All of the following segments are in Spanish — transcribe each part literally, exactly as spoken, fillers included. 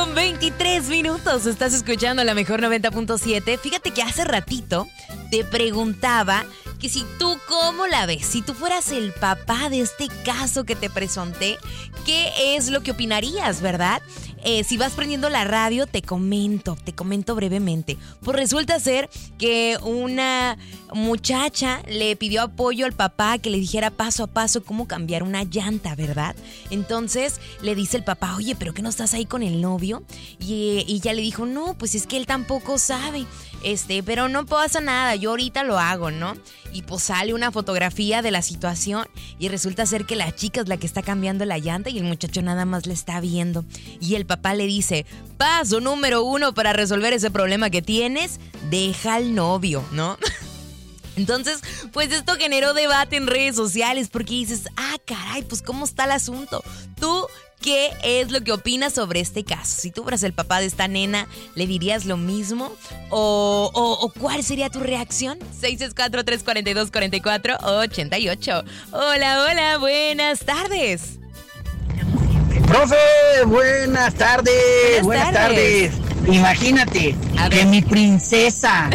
con veintitrés minutos. Estás escuchando la mejor noventa punto siete. Fíjate que hace ratito te preguntaba que si tú, ¿cómo la ves? Si tú fueras el papá de este caso que te presenté, ¿qué es lo que opinarías, verdad? Eh, si vas prendiendo la radio, te comento, te comento brevemente. Pues resulta ser que una muchacha le pidió apoyo al papá, que le dijera paso a paso cómo cambiar una llanta, ¿verdad? Entonces le dice el papá, oye, ¿pero qué no estás ahí con el novio? Y, y ella le dijo, no, pues es que él tampoco sabe, este, pero no pasa nada, yo ahorita lo hago, ¿no? Y pues sale una fotografía de la situación y resulta ser que la chica es la que está cambiando la llanta y el muchacho nada más le está viendo. Y el papá le dice, paso número uno para resolver ese problema que tienes, deja al novio, ¿no? Entonces, pues esto generó debate en redes sociales porque dices, ah, caray, pues ¿cómo está el asunto? Tú, ¿qué es lo que opinas sobre este caso? Si tú fueras el papá de esta nena, ¿le dirías lo mismo? ¿O, o, o cuál sería tu reacción? seis seis cuatro, tres cuatro dos, cuatro cuatro ocho ocho. Hola, hola, buenas tardes. Profe, buenas tardes. Buenas, buenas tardes. tardes. Imagínate que mi princesa,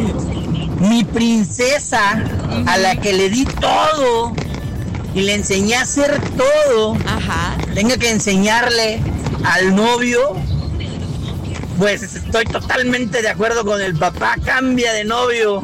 mi princesa, uh-huh, a la que le di todo y le enseñé a hacer todo, ajá, tenga que enseñarle al novio, pues estoy totalmente de acuerdo con el papá, cambia de novio.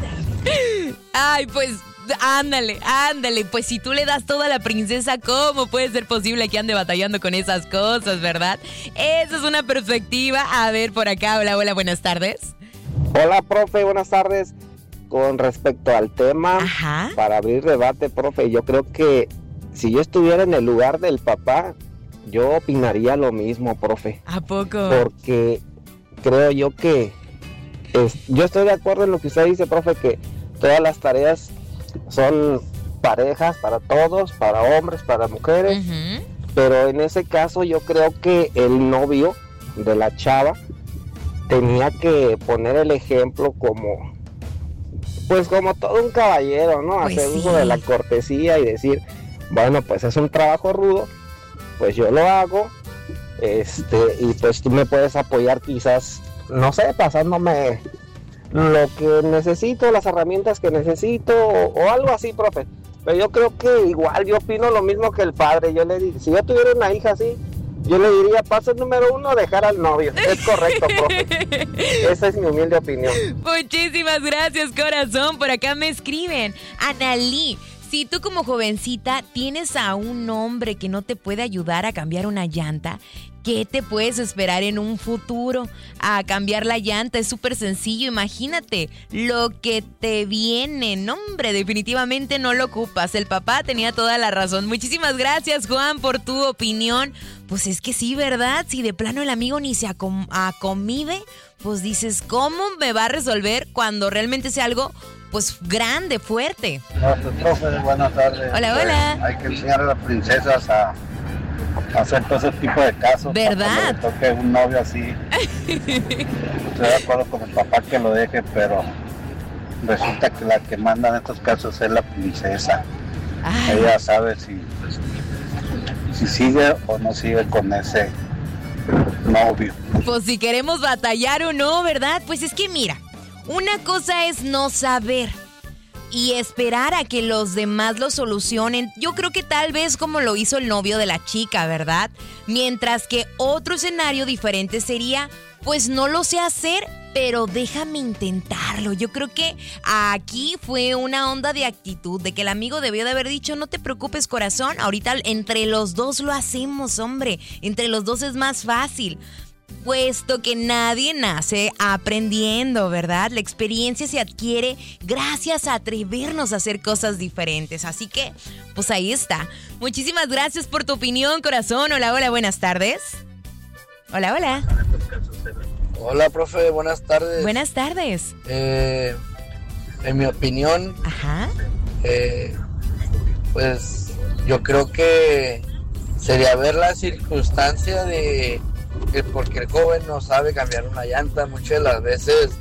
Ay, pues ándale, ándale, pues si tú le das toda a la princesa, ¿cómo puede ser posible que ande batallando con esas cosas, verdad? Esa es una perspectiva. A ver, por acá, hola, hola, buenas tardes. Hola, profe, buenas tardes. Con respecto al tema, ajá, para abrir debate, profe, yo creo que si yo estuviera en el lugar del papá, yo opinaría lo mismo, profe. ¿A poco? Porque creo yo que es, yo estoy de acuerdo en lo que usted dice, profe, que todas las tareas son parejas para todos, para hombres, para mujeres, uh-huh, pero en ese caso yo creo que el novio de la chava tenía que poner el ejemplo como, pues como todo un caballero, ¿no? Pues hacer sí, uso de la cortesía y decir, bueno, pues es un trabajo rudo, pues yo lo hago, este, y pues tú me puedes apoyar quizás, no sé, pasándome lo que necesito, las herramientas que necesito, o, o algo así, profe. Pero yo creo que igual yo opino lo mismo que el padre. Yo le diría, si yo tuviera una hija así, yo le diría, paso número uno, dejar al novio. Es correcto, profe. Esa es mi humilde opinión. Muchísimas gracias, corazón. Por acá me escriben, Analí, si tú como jovencita tienes a un hombre que no te puede ayudar a cambiar una llanta, ¿qué te puedes esperar en un futuro? A cambiar la llanta es súper sencillo, imagínate lo que te viene. No, hombre, definitivamente no lo ocupas. El papá tenía toda la razón. Muchísimas gracias, Juan, por tu opinión. Pues es que sí, ¿verdad? Si de plano el amigo ni se acom- acomide, pues dices, ¿cómo me va a resolver cuando realmente sea algo, pues, grande, fuerte? Gracias, profe, buenas tardes. Hola, hola. Pues, hay que enseñar a las princesas a hacer todo ese tipo de casos. ¿Verdad? Cuando le toque un novio así. Estoy de acuerdo con el papá que lo deje, pero resulta que la que manda en estos casos es la princesa. Ay. Ella sabe si, si sigue o no sigue con ese novio. Pues si queremos batallar o no, ¿verdad? Pues es que mira, una cosa es no saber y esperar a que los demás lo solucionen. Yo creo que tal vez como lo hizo el novio de la chica, ¿verdad? Mientras que otro escenario diferente sería, pues no lo sé hacer, pero déjame intentarlo. Yo creo que aquí fue una onda de actitud, de que el amigo debió de haber dicho, no te preocupes, corazón, ahorita entre los dos lo hacemos, hombre, entre los dos es más fácil. Puesto que nadie nace aprendiendo, ¿verdad? La experiencia se adquiere gracias a atrevernos a hacer cosas diferentes. Así que, pues ahí está. Muchísimas gracias por tu opinión, corazón. Hola, hola, buenas tardes. Hola, hola. Hola, profe, buenas tardes. Buenas tardes. Eh, en mi opinión, ajá, eh, pues yo creo que sería ver la circunstancia de que porque el joven no sabe cambiar una llanta. Muchas de las veces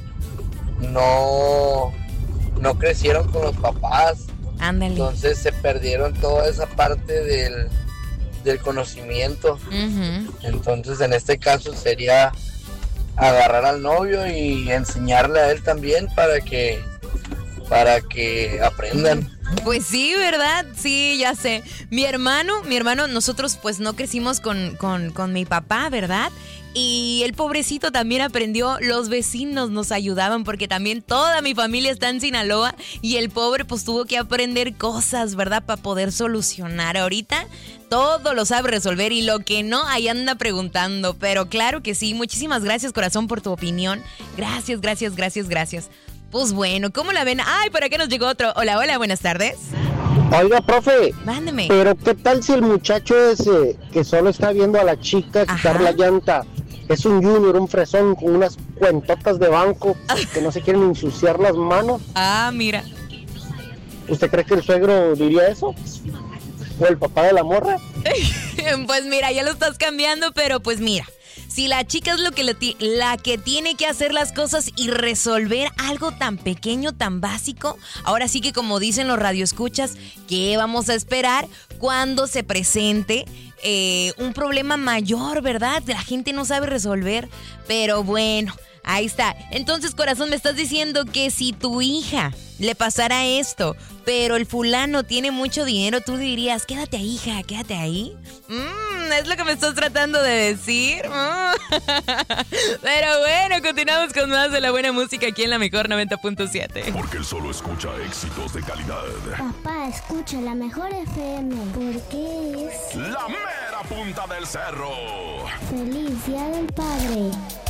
no, no crecieron con los papás. Ándale. Entonces se perdieron toda esa parte del, del conocimiento. Uh-huh. Entonces, en este caso sería agarrar al novio y enseñarle a él también para que para que aprendan. Pues sí, ¿verdad? Sí, ya sé. Mi hermano, mi hermano, nosotros pues no crecimos con, con, con mi papá, ¿verdad? Y el pobrecito también aprendió, los vecinos nos ayudaban porque también toda mi familia está en Sinaloa y el pobre pues tuvo que aprender cosas, ¿verdad? Para poder solucionar. Ahorita todo lo sabe resolver y lo que no, ahí anda preguntando. Pero claro que sí, muchísimas gracias, corazón, por tu opinión. Gracias, gracias, gracias, gracias. Pues bueno, ¿cómo la ven? Ay, por acá nos llegó otro. Hola, hola, buenas tardes. Oiga, profe. Mándeme. Pero ¿qué tal si el muchacho ese que solo está viendo a la chica quitar Ajá. la llanta es un junior, un fresón con unas cuentotas de banco que no se quieren ensuciar las manos? Ah, mira. ¿Usted cree que el suegro diría eso? ¿O el papá de la morra? Pues mira, ya lo estás cambiando, pero pues mira. Si la chica es lo que le ti- la que tiene que hacer las cosas y resolver algo tan pequeño, tan básico, ahora sí que como dicen los radioescuchas, ¿qué vamos a esperar cuando se presente eh, un problema mayor, verdad? La gente no sabe resolver, pero bueno, ahí está. Entonces, corazón, me estás diciendo que si tu hija le pasara esto, pero el fulano tiene mucho dinero, tú dirías, quédate ahí, hija, quédate ahí. Mmm, es lo que me estás tratando de decir. Mm. Pero bueno, continuamos con más de la buena música aquí en la mejor noventa punto siete. Porque él solo escucha éxitos de calidad. Papá, escucha la mejor F M. Porque es la mera punta del cerro. Feliz Día del Padre.